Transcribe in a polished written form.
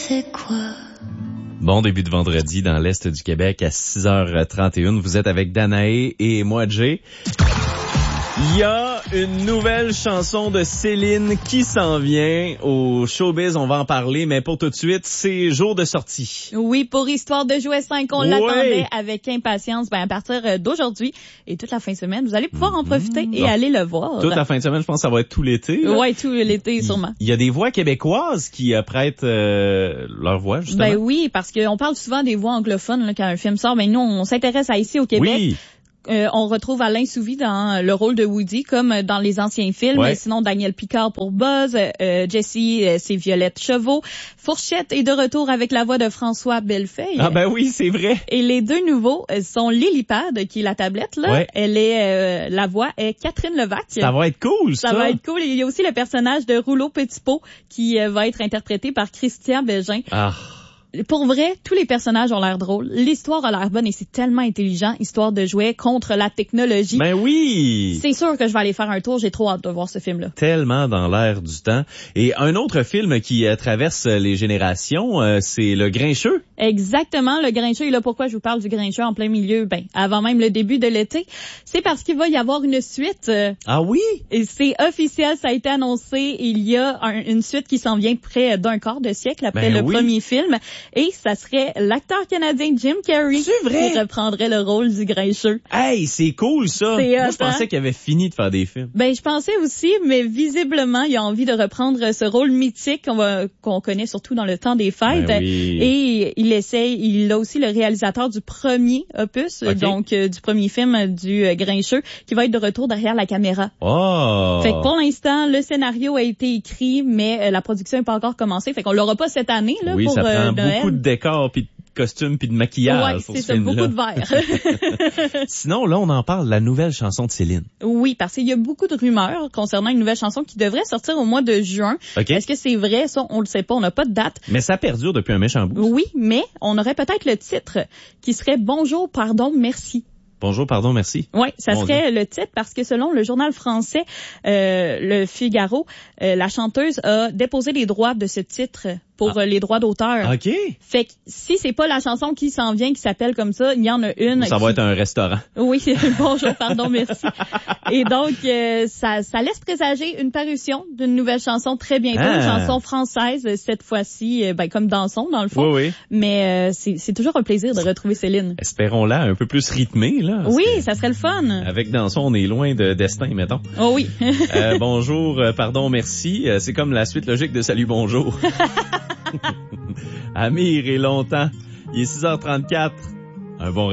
c'est quoi? Bon début de vendredi dans l'Est du Québec à 6h31. Vous êtes avec Danae et moi, Jay. Il y a une nouvelle chanson de Céline qui s'en vient au Showbiz. On va en parler, mais pour tout de suite, c'est jour de sortie. Oui, pour Histoire de jouer 5, on l'attendait avec impatience. À partir d'aujourd'hui et toute la fin de semaine, vous allez pouvoir en profiter et aller le voir. Toute la fin de semaine, je pense que ça va être tout l'été. Oui, tout l'été sûrement. Il y a des voix québécoises qui prêtent leur voix, justement. Ben oui, parce qu'on parle souvent des voix anglophones là, quand un film sort. Mais nous, on s'intéresse à ici au Québec. Oui. On retrouve Alain Souvi dans le rôle de Woody, comme dans les anciens films. Ouais. Sinon, Daniel Picard pour Buzz, Jessie, c'est Violette Chevaux. Fourchette est de retour avec la voix de François Bellefeuille. Ah ben oui, c'est vrai. Et les deux nouveaux sont Lilipad, qui est la tablette, là. Ouais. Elle est, la voix est Catherine Levac. Ça va être cool, ça. Ça va être cool. Et il y a aussi le personnage de Rouleau Petitpot qui va être interprété par Christian Bégin. Ah. Pour vrai, tous les personnages ont l'air drôles. L'histoire a l'air bonne et c'est tellement intelligent, histoire de jouer contre la technologie. Ben oui! C'est sûr que je vais aller faire un tour. J'ai trop hâte de voir ce film-là. Tellement dans l'air du temps. Et un autre film qui traverse les générations, c'est Le Grincheux. Exactement, Le Grincheux. Et là, pourquoi je vous parle du Grincheux en plein milieu? Avant même le début de l'été. C'est parce qu'il va y avoir une suite. Ah oui? Et c'est officiel, ça a été annoncé. Il y a une suite qui s'en vient près d'un quart de siècle après le premier film. Et ça serait l'acteur canadien Jim Carrey qui reprendrait le rôle du Grincheux. Hey, c'est cool ça! Moi, je pensais qu'il avait fini de faire des films. Je pensais aussi, mais visiblement, il a envie de reprendre ce rôle mythique qu'on connaît surtout dans le temps des fêtes. Ben oui. Et il a aussi le réalisateur du premier opus, donc du premier film du Grincheux, qui va être de retour derrière la caméra. Oh! Fait que pour l'instant, le scénario a été écrit, mais la production n'est pas encore commencée. Fait qu'on l'aura pas cette année là oui, pour ça prend Noël. Beaucoup de décors puis de costumes puis de maquillage pour c'est ce ça, film-là. beaucoup de verre. Sinon, là, on en parle, la nouvelle chanson de Céline. Oui, parce qu'il y a beaucoup de rumeurs concernant une nouvelle chanson qui devrait sortir au mois de juin. Okay. Est-ce que c'est vrai? Ça, on le sait pas, on n'a pas de date. Mais ça perdure depuis un méchant bout. Oui, mais on aurait peut-être le titre qui serait « Bonjour, pardon, merci ». Bonjour, pardon, merci. Oui, ça serait le titre parce que selon le journal français Le Figaro, la chanteuse a déposé les droits de ce titre pour les droits d'auteur. OK. Fait que si c'est pas la chanson qui s'en vient, qui s'appelle comme ça, il y en a une. Ça va être un restaurant. Oui, bonjour, pardon, merci. Et donc, ça laisse présager une parution d'une nouvelle chanson très bientôt, une chanson française, cette fois-ci, comme Danson, dans le fond. Oui, oui. Mais c'est toujours un plaisir de retrouver Céline. Espérons-la un peu plus rythmée, là. Oui, ça serait le fun. Avec Danson, on est loin de Destin, mettons. Oh oui. Bonjour, pardon, merci. C'est comme la suite logique de Salut, bonjour. Amir et longtemps. Il est 6h34. Un bon